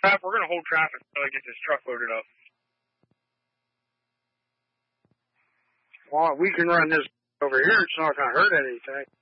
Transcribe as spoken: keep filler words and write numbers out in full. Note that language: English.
traffic. We're gonna hold traffic until I get this truck loaded up. Well, we can run this over here. It's not gonna hurt anything.